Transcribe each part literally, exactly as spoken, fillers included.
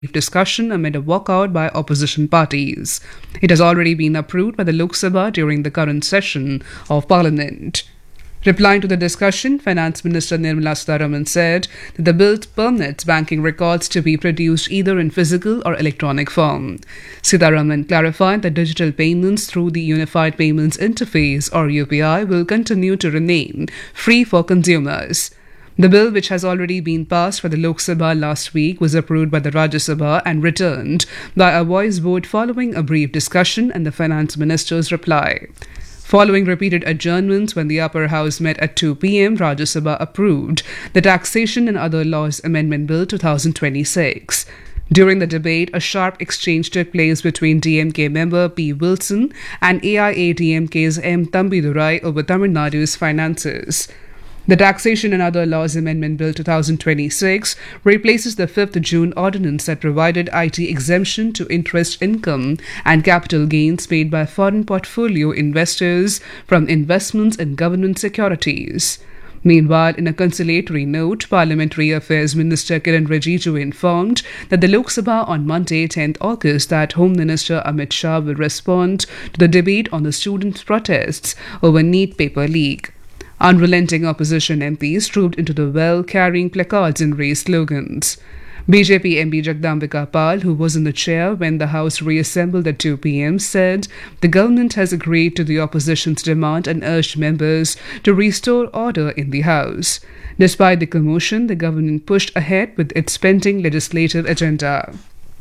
discussion amid a walkout by opposition parties. It has already been approved by the Lok Sabha during the current session of Parliament. Replying to the discussion, Finance Minister Nirmala Sitharaman said that the bill permits banking records to be produced either in physical or electronic form. Sitharaman clarified that digital payments through the Unified Payments Interface or U P I will continue to remain free for consumers. The bill, which has already been passed by the Lok Sabha last week, was approved by the Rajya Sabha and returned by a voice vote following a brief discussion and the Finance Minister's reply. Following repeated adjournments when the upper house met at two p.m., Rajya Sabha approved the Taxation and Other Laws Amendment Bill twenty twenty-six. During the debate, a sharp exchange took place between D M K member P. Wilson and A I A D M K's M. Thambidurai over Tamil Nadu's finances. The Taxation and Other Laws Amendment Bill twenty twenty-six replaces the fifth of June ordinance that provided I T exemption to interest income and capital gains paid by foreign portfolio investors from investments in government securities. Meanwhile, in a conciliatory note, Parliamentary Affairs Minister Kiren Rijiju informed that the Lok Sabha on Monday, tenth August, that Home Minister Amit Shah will respond to the debate on the student protests over NEET paper leak. Unrelenting opposition M Ps trooped into the well carrying placards and raised slogans. B J P M P Jagdambika Pal, who was in the chair when the House reassembled at two p.m, said the government has agreed to the opposition's demand and urged members to restore order in the House. Despite the commotion, the government pushed ahead with its pending legislative agenda.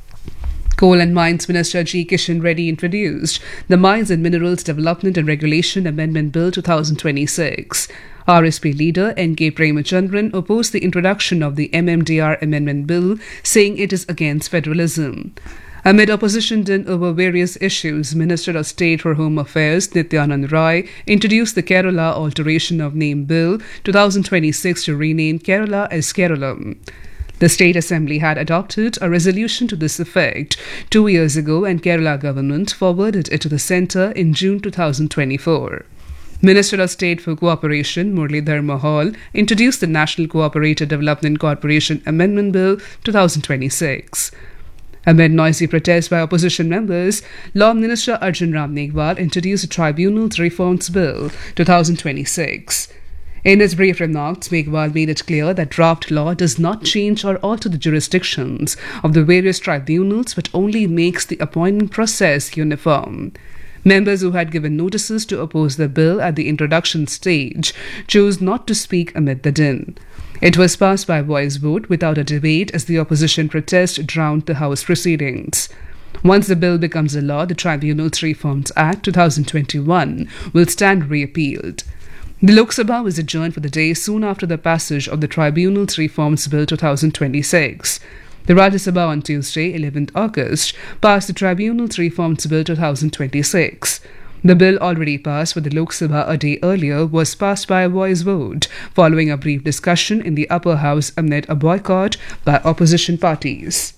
Coal and Mines Minister G. Kishan Reddy introduced the Mines and Minerals Development and Regulation Amendment Bill twenty twenty-six. R S P leader N K Premachandran opposed the introduction of the M M D R Amendment Bill, saying it is against federalism. Amid opposition din over various issues, Minister of State for Home Affairs Nityanand Rai introduced the Kerala Alteration of Name Bill twenty twenty-six to rename Kerala as Keralam. The State Assembly had adopted a resolution to this effect two years ago, and Kerala government forwarded it to the centre in June twenty twenty-four. Minister of State for Cooperation Muralidhar Mohol introduced the National Cooperative Development Corporation Amendment Bill twenty twenty-six. Amid noisy protests by opposition members, Law Minister Arjun Ram Meghwal introduced the Tribunals Reforms Bill twenty twenty-six. In his brief remarks, Meghwal made it clear that draft law does not change or alter the jurisdictions of the various tribunals but only makes the appointment process uniform. Members who had given notices to oppose the bill at the introduction stage chose not to speak amid the din. It was passed by voice vote without a debate as the opposition protest drowned the House proceedings. Once the bill becomes a law, the Tribunals Reforms Act twenty twenty-one will stand reappealed. The Lok Sabha was adjourned for the day soon after the passage of the Tribunals Reforms Bill twenty twenty-six. The Rajya Sabha on Tuesday, eleventh August, passed the Tribunals Reforms Bill twenty twenty-six. The bill, already passed for the Lok Sabha a day earlier, was passed by a voice vote, following a brief discussion in the upper house amid a boycott by opposition parties.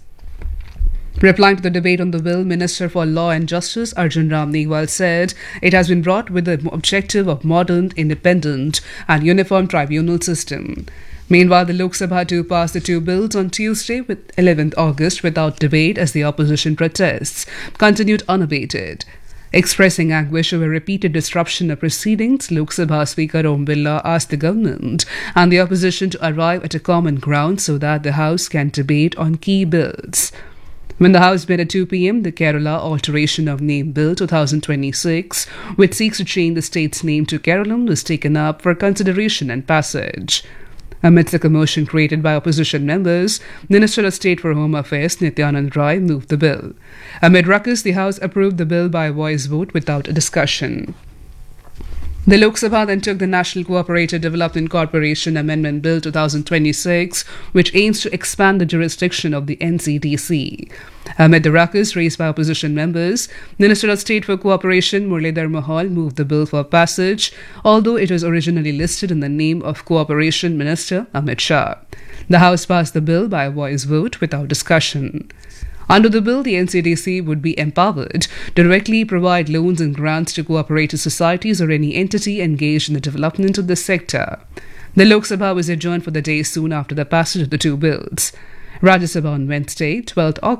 Replying to the debate on the bill, Minister for Law and Justice Arjun Ram Meghwal said it has been brought with the objective of modern, independent and uniform tribunal system. Meanwhile, the Lok Sabha too passed the two bills on Tuesday, with eleventh August, without debate as the opposition protests continued unabated. Expressing anguish over repeated disruption of proceedings, Lok Sabha Speaker Om Birla asked the government and the opposition to arrive at a common ground so that the House can debate on key bills. When the House met at two p.m, the Kerala Alteration of Name Bill twenty twenty-six, which seeks to change the state's name to Keralam, was taken up for consideration and passage. Amidst the commotion created by opposition members, Minister of State for Home Affairs Nityanand Rai moved the bill. Amid ruckus, the House approved the bill by voice vote without a discussion. The Lok Sabha then took the National Cooperative Development Corporation Amendment Bill twenty twenty-six, which aims to expand the jurisdiction of the N C D C. Amid the ruckus raised by opposition members, Minister of State for Cooperation Muralidhar Mohol moved the bill for passage, although it was originally listed in the name of Cooperation Minister Amit Shah. The House passed the bill by a voice vote without discussion. Under the bill, the N C D C would be empowered to directly provide loans and grants to cooperative societies or any entity engaged in the development of the sector. The Lok Sabha was adjourned for the day soon after the passage of the two bills. Rajya Sabha on Wednesday, twelfth August.